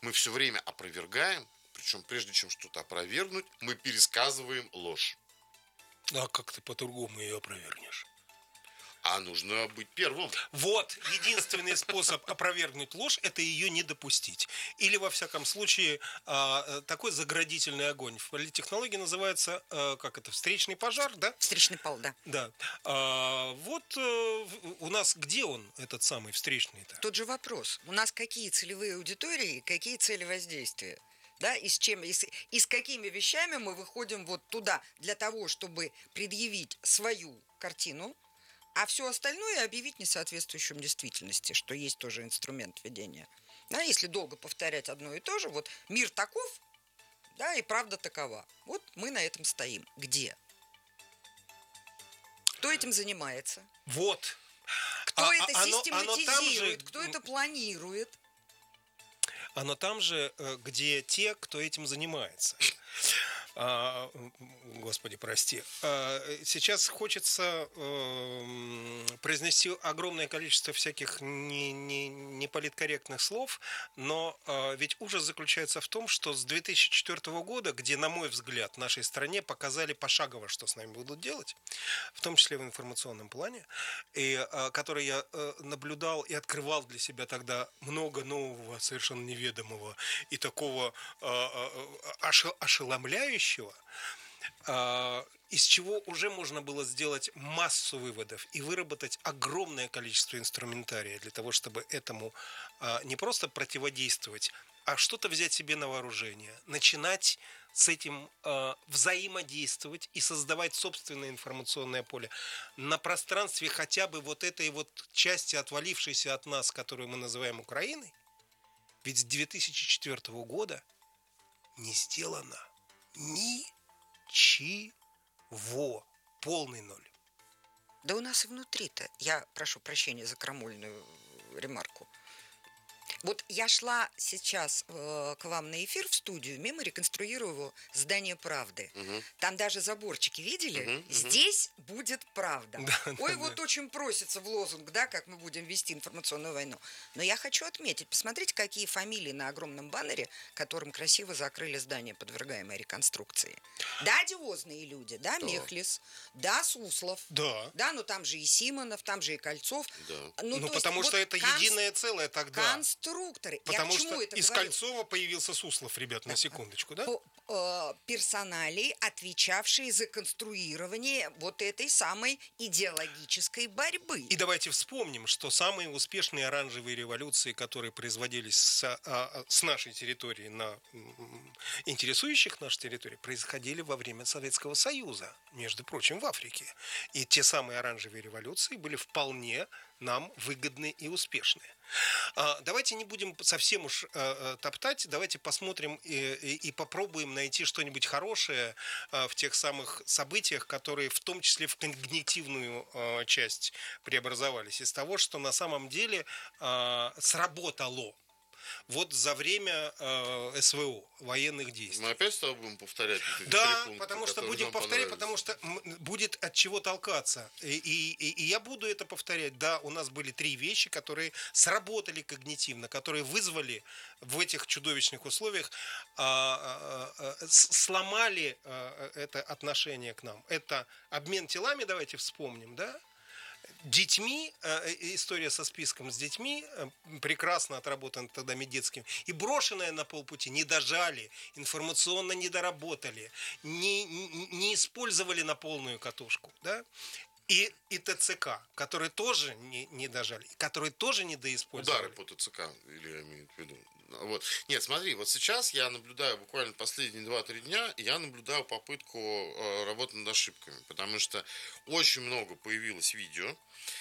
Мы все время опровергаем, причем прежде чем что-то опровергнуть, мы пересказываем ложь. А как ты по-другому ее опровергнешь? А нужно быть первым. Вот, единственный способ опровергнуть ложь – это ее не допустить. Или, во всяком случае, такой заградительный огонь. В политтехнологии называется, встречный пожар, да? Встречный пал, да. Да. У нас где он, этот самый встречный-то? Тот же вопрос. У нас какие целевые аудитории, какие цели воздействия? Да, и с какими вещами мы выходим вот туда для того, чтобы предъявить свою картину, а все остальное объявить несоответствующим действительности, что есть тоже инструмент ведения. Да, если долго повторять одно и то же, вот мир таков, да, и правда такова. Вот мы на этом стоим. Где? Кто этим занимается? Вот. Кто это систематизирует? Кто это планирует? Оно там же, где те, кто этим занимается. Господи, прости. Сейчас хочется произнести огромное количество всяких неполиткорректных слов, но ведь ужас заключается в том, что с 2004 года, где, на мой взгляд, в нашей стране показали пошагово, что с нами будут делать, в том числе в информационном плане, и который я наблюдал и открывал для себя тогда много нового, совершенно неведомого и такого ошеломляющего, из чего уже можно было сделать массу выводов и выработать огромное количество инструментария для того, чтобы этому не просто противодействовать, а что-то взять себе на вооружение, начинать с этим взаимодействовать и создавать собственное информационное поле на пространстве хотя бы вот этой вот части, отвалившейся от нас, которую мы называем Украиной. Ведь с 2004 года не сделано ничего. Полный ноль. Да у нас и внутри-то, я прошу прощения за крамольную ремарку. Вот я шла сейчас к вам на эфир в студию, мимо реконструирую здание «Правды». Угу. Там даже заборчики видели? Угу. Здесь будет правда. Да, Ой, да, вот да. очень просится в лозунг, да, как мы будем вести информационную войну. Но я хочу отметить, посмотрите, какие фамилии на огромном баннере, которым красиво закрыли здание, подвергаемое реконструкции. Да, одиозные люди, да, Мехлис, да, Суслов, Да. да, но там же и Симонов, там же и Кольцов. Да. Ну, потому что это единое целое тогда. Конструкторы. Потому Я к чему что это из говорю? Кольцова появился Суслов, ребят, на секундочку, да? Персоналии, отвечавшие за конструирование вот этой самой идеологической борьбы. И давайте вспомним, что самые успешные оранжевые революции, которые производились с нашей территории на интересующих нашу территорию, происходили во время Советского Союза, между прочим, в Африке. И те самые оранжевые революции были вполне нам выгодны и успешны. Давайте не будем совсем уж топтать, давайте посмотрим и попробуем найти что-нибудь хорошее в тех самых событиях, которые в том числе в когнитивную часть преобразовались из того, что на самом деле сработало вот за время СВО, военных действий. Мы опять с тобой будем повторять? Да, потому что будем повторять, потому что будет от чего толкаться. И я буду это повторять. Да, у нас были 3 вещи, которые сработали когнитивно, которые вызвали в этих чудовищных условиях, сломали это отношение к нам. Это обмен телами, давайте вспомним, да? Детьми, история со списком с детьми, прекрасно отработана тогда Медецким, и брошенная на полпути, не дожали, информационно не доработали, не использовали на полную катушку, да? И ТЦК, которые тоже не дожали, которые тоже не доиспользовали. Удары по ТЦК, или имеют в виду. Вот. Нет, смотри, вот сейчас я наблюдаю буквально последние 2-3 дня, я наблюдаю попытку работы над ошибками, потому что очень много появилось видео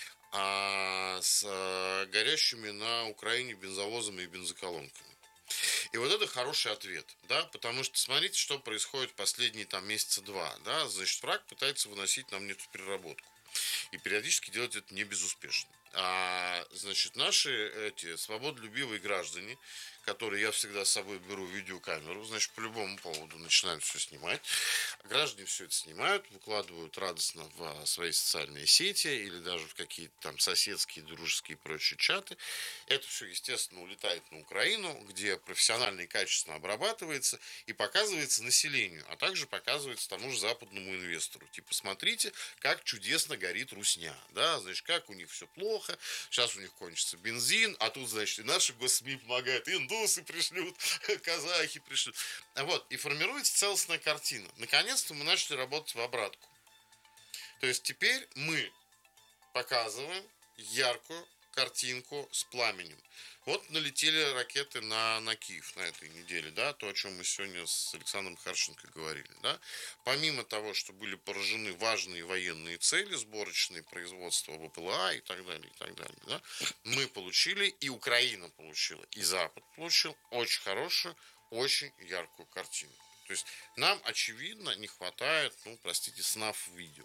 с горящими на Украине бензовозами и бензоколонками. И вот это хороший ответ, да, потому что смотрите, что происходит последние там месяца 2, да, значит, враг пытается выносить нам нефтепереработку. И периодически делать это не безуспешно. Значит, наши эти свободолюбивые граждане, которые я всегда с собой беру видеокамеру, значит, по любому поводу начинают все снимать. Граждане все это снимают, выкладывают радостно в свои социальные сети или даже в какие-то там соседские, дружеские и прочие чаты. Это все, естественно, улетает на Украину, где профессионально и качественно обрабатывается и показывается населению, а также показывается тому же западному инвестору. Типа, смотрите, как чудесно горит Русня, да, значит, как у них все плохо, сейчас у них кончится бензин, а тут, значит, и наши госсми помогают, и индусы пришлют, казахи пришлют. Вот, и формируется целостная картина. Наконец-то мы начали работать в обратку. То есть теперь мы показываем яркую картинку с пламенем. Вот налетели ракеты на Киев на этой неделе, да, то, о чем мы сегодня с Александром Харченко говорили, да. Помимо того, что были поражены важные военные цели, сборочные производства БПЛА и так далее, да, мы получили, и Украина получила, и Запад получил очень хорошую, очень яркую картину. То есть нам, очевидно, не хватает, простите, СНАФ-видео.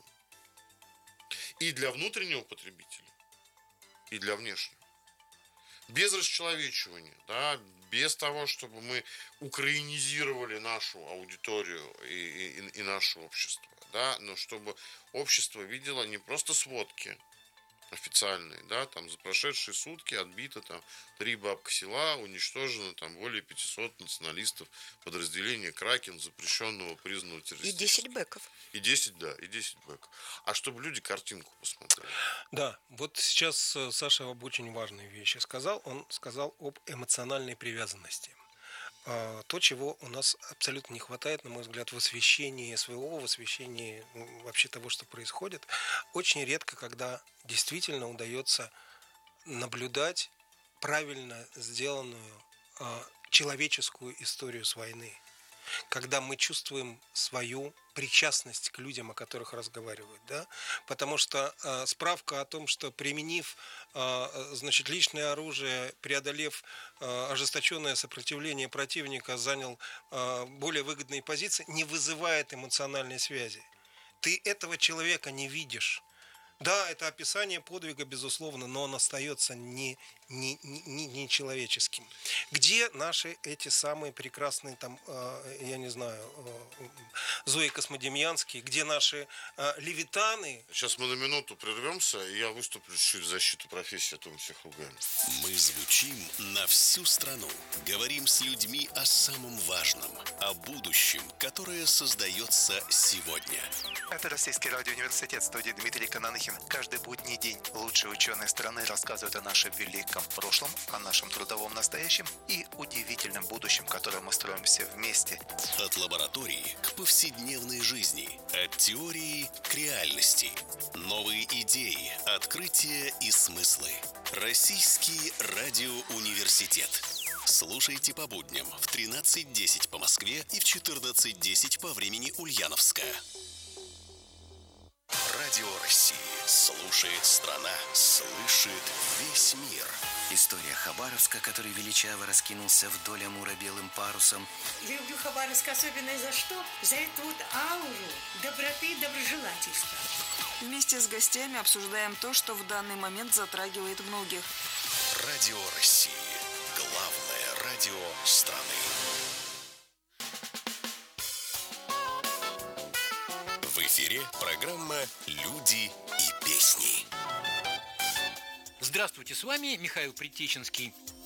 И для внутреннего потребителя, и для внешнего. Без расчеловечивания, да, без того, чтобы мы украинизировали нашу аудиторию и наше общество, да, но чтобы общество видело не просто сводки официальные, да, там за прошедшие сутки отбито там 3 бабка села, уничтожено там более 500 националистов подразделения Кракен, запрещенного, признанного террористическим. И 10 бэков. И 10 бэков. А чтобы люди картинку посмотрели. Да, вот сейчас Саша об очень важной вещи сказал. Он сказал об эмоциональной привязанности. То, чего у нас абсолютно не хватает, на мой взгляд, в освещении СВО, в освещении вообще того, что происходит. Очень редко, когда действительно удается наблюдать правильно сделанную человеческую историю с войны. Когда мы чувствуем свою причастность к людям, о которых разговаривают, да, потому что справка о том, что применив, значит, личное оружие, преодолев ожесточенное сопротивление противника, занял более выгодные позиции, не вызывает эмоциональной связи. Ты этого человека не видишь. Да, это описание подвига, безусловно, но он остается не человеческим. Где наши эти самые прекрасные, там, я не знаю, Зои Космодемьянские, где наши левитаны? Сейчас мы на минуту прервемся, и я выступлю чуть-чуть в защиту профессии, а то мы всех ругаем. Мы звучим на всю страну. Говорим с людьми о самом важном, о будущем, которое создается сегодня. Это Российский радиоуниверситет, студии Дмитрий Кананыхин. Каждый будний день лучшие ученые страны рассказывают о нашем великом прошлом, о нашем трудовом настоящем и удивительном будущем, которое мы строим все вместе. От лаборатории к повседневной жизни, от теории к реальности. Новые идеи, открытия и смыслы. Российский радиоуниверситет. Слушайте по будням в 13:10 по Москве и в 14:10 по времени Ульяновска. Радио России. Слушает страна, слышит весь мир. История Хабаровска, который величаво раскинулся вдоль Амура белым парусом. Я люблю Хабаровск особенно за что? За эту вот ауру доброты и доброжелательства. Вместе с гостями обсуждаем то, что в данный момент затрагивает многих. Радио России. Главное радио страны. В эфире программа «Люди и песни». Здравствуйте, с вами Михаил Притеченский.